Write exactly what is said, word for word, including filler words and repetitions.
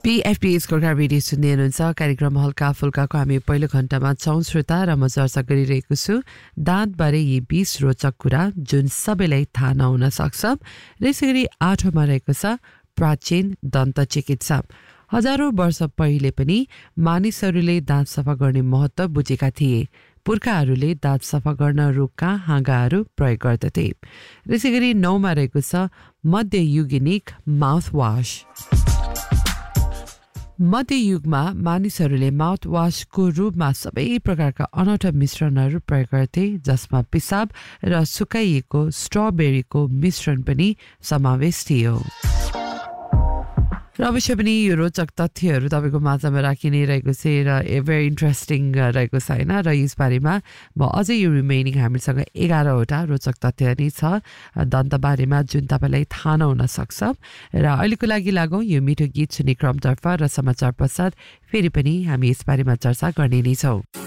पीएफपीएस Gorkha radio सुन्दै हुनुहुन्छ। कार्यक्रम हल्का फुल्काको हामी पहिलो घण्टामा छौं श्रोता र म चर्चा गरिरहेको छु दाँतबारे यी बीस रोचक कुरा जुन सबैलाई थाहा नहुन सक्छ। र यसैगरी आठौँमा रहेको छ प्राचीन दन्त चिकित्सा। हजारौं वर्ष पहिले पनि मानिसहरूले दाँत सफा गर्ने महत्त्व बुझेका थिए। पुर्खाहरूले दाँत सफा गर्न रुखका हाँगाहरू प्रयोग गर्दथे। र यसैगरी नौमा रहेको छ मध्ययुगीनिक माउथ वाश। मध्ययुगमा मानिसहरूले माउथ वाशको रूपमा सबै प्रकारका अनौठा मिश्रणहरू प्रयोग गर्थे, जसमा पिसाब र सुकाइएको स्ट्रबेरीको मिश्रण पनि समावेश थियो। र अवश्य पनि यो रोचक तथ्यहरू तपाईँको माझमा राखि नै रहेको छ र भेरी इन्ट्रेस्टिङ रहेको छ होइन। र यसबारेमा म अझै यो रिमेनिङ हामीसँग एघारवटा रोचक तथ्य नै छ दन्तबारेमा जुन तपाईँलाई थाहा नहुन सक्छ। र अहिलेको लागि लागौँ यो मिठो गीत सुन्ने क्रमतर्फ र समाचार पश्चात फेरि पनि हामी यसबारेमा चर्चा गर्ने नै छौँ।